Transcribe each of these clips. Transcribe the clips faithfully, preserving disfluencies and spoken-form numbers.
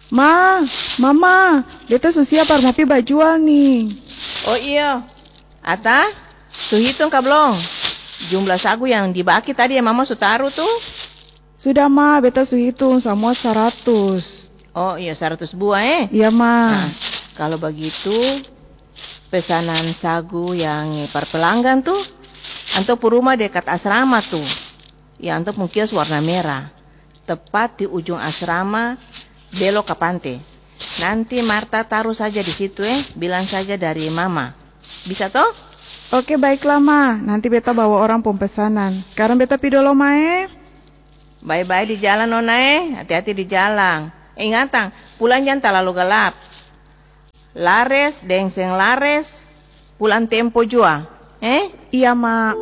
Ma, mama, beta susia par mau pi bajual nih. Oh iya, Ata, su hitung ka belum? Jumlah sagu yang dibaki tadi yang mama su taruh tuh? Sudah ma, beta su hitung semua seratus. Oh iya, seratus buah eh? Iya ma. Nah, kalau begitu pesanan sagu yang per pelanggan tuh, antuk rumah dekat asrama tuh, ya antuk mungkios warna merah, tepat di ujung asrama, belok ke pantai. Nanti Marta taruh saja di situ eh, bilang saja dari mama. Bisa toh? Oke baiklah ma, nanti beta bawa orang pemesanan. Sekarang beta pi dolo ma eh. Bye-bye di jalan nona eh, hati-hati di jalan. Ingat tang, pulang jangan terlalu gelap. Lares, dengseng lares, pulang tempo jua. Eh? Iya ma.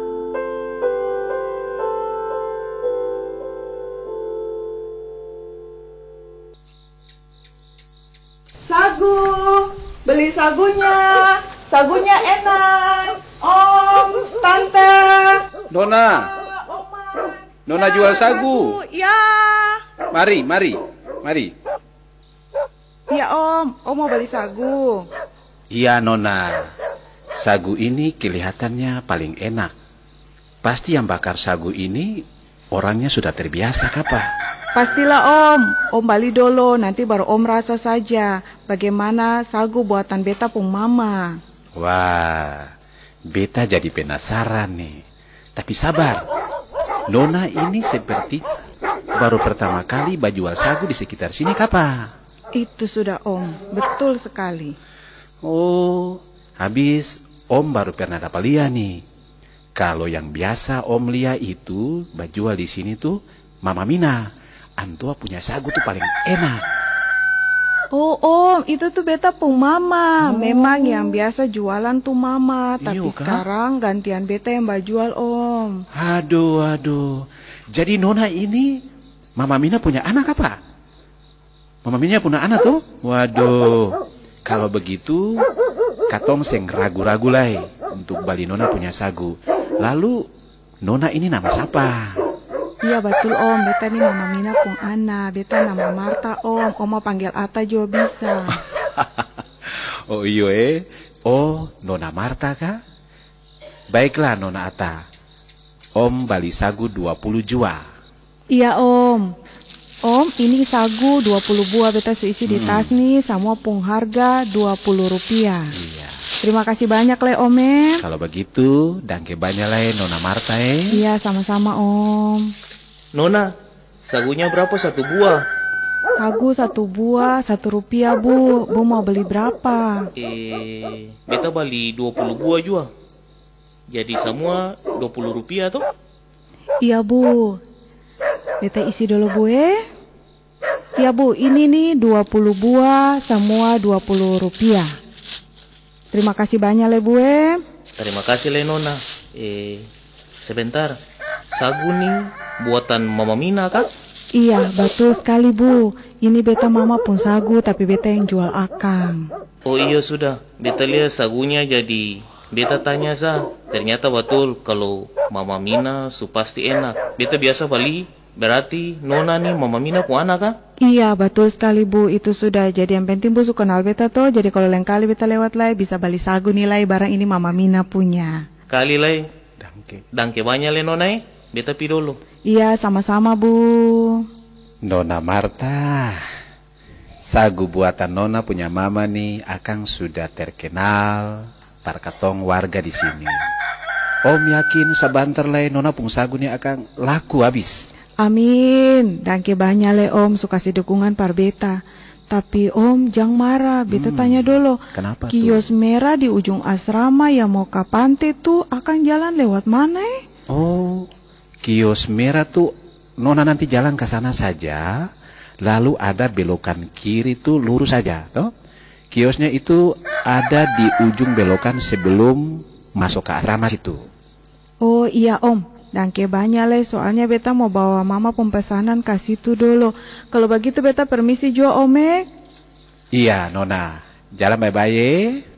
Sagu, beli sagunya. Sagunya enak. Om, tante. Nona, Oma. Nona jual sagu. Ya. Mari, mari, mari. Ya om, om mau beli sagu. Iya Nona, sagu ini kelihatannya paling enak. Pasti yang bakar sagu ini orangnya sudah terbiasa kapa? Pastilah om, om beli dulu, nanti baru om rasa saja bagaimana sagu buatan beta pun mama. Wah, beta jadi penasaran nih. Tapi sabar, Nona ini seperti baru pertama kali bajual sagu di sekitar sini kapa? Itu sudah om, betul sekali. Oh, habis om baru pernah dapat lihat nih. Kalau yang biasa om lihat itu bajual di sini tuh Mama Mina. Antua punya sagu tuh paling enak. Oh om, itu tuh beta pun mama. Oh. Memang yang biasa jualan tuh mama, tapi Iyo, sekarang gantian beta yang bajual om. Aduh, aduh. Jadi Nona ini Mama Mina punya anak apa? Mama Mina punya anak tuh? Waduh. Kalau begitu, katong seng ragu-ragu lah untuk bali Nona punya sagu. Lalu Nona ini nama siapa? Iya betul om, beta nih Mama Mina pun anak. Beta nama Marta om, om mau panggil Ata juga bisa. Oh iyo eh, oh Nona Marta kah? Baiklah Nona Ata, om bali sagu dua puluh jua. Iya om. Om, ini sagu dua puluh buah beta su isi di tas nih, semua pun harga dua puluh rupiah. Iya. Terima kasih banyak le om eh. Kalau begitu, dangke banyak lah Nona Marta eh. Iya sama-sama om. Nona, sagunya berapa satu buah? Sagu satu buah satu rupiah bu. Bu mau beli berapa? Eh, beta beli dua puluh buah juga. Jadi semua dua puluh rupiah tuh? Iya bu. Beta isi dulu bu eh. Ya bu, ini nih dua puluh buah, semua dua puluh rupiah. Terima kasih banyak le bu eh. Terima kasih le Nona. Eh, sebentar. Sagu nih buatan Mama Mina kah? Iya, betul sekali bu. Ini beta mama pun sagu, tapi beta yang jual akang. Oh iya sudah. Beta lihat sagunya jadi beta tanya sah. Ternyata betul kalau Mama Mina su pasti enak. Beta biasa beli. Berarti Nona nih Mama Mina pun anak kah? Iya betul sekali bu, itu sudah. Jadi yang penting bu su kenal beta toh. Jadi kalau lain kali beta lewat lai bisa beli sagu nilai barang ini Mama Mina punya. Kali lai. Dangke. Dangke banyak le Nona eh. Beta pi dulu. Iya sama-sama bu. Nona Marta, sagu buatan Nona punya mama nih, akang sudah terkenal parkatong warga di sini. Om yakin sabantar lai Nona pun sagu nih akang laku habis. Amin, dangke banyak le om, su kasih dukungan par beta. Tapi om jangan marah, beta Hmm, tanya dulu. Kenapa Kios tuh? merah di ujung asrama yang mau ke pantai tuh akan jalan lewat mana eh? Oh, kios merah tuh Nona nanti jalan ke sana saja, lalu ada belokan kiri tuh lurus saja, toh? Kiosnya itu ada di ujung belokan sebelum masuk ke asrama situ. Oh iya om, dangke banyak le, soalnya beta mau bawa mama pemesanan ke situ dulu. Kalau begitu beta permisi juga om eh. Iya Nona, jalan bye-bye.